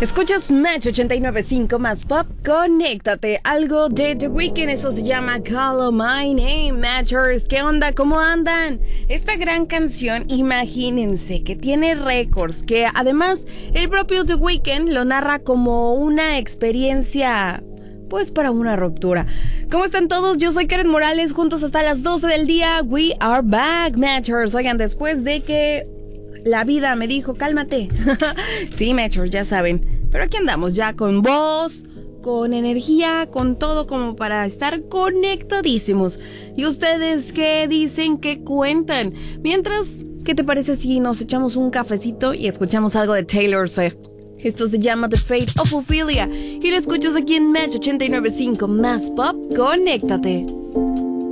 Escuchas Match 89.5 más pop, conéctate. Algo de The Weeknd, eso se llama Call My Name. Matchers, ¿qué onda? ¿Cómo andan? Esta gran canción, imagínense que tiene récords, que además el propio The Weeknd lo narra como una experiencia, pues, para una ruptura. ¿Cómo están todos? Yo soy Karen Morales, juntos hasta las 12 del día. We are back, Matchers. Oigan, después de que la vida me dijo, cálmate. Sí, Matchers, ya saben. Pero aquí andamos ya con voz, con energía, con todo como para estar conectadísimos. ¿Y ustedes qué dicen? ¿Qué cuentan? Mientras, ¿qué te parece si nos echamos un cafecito y escuchamos algo de Taylor Swift? Esto se llama The Fate of Ophelia y lo escuchas aquí en Match 89.5 más pop. Conéctate.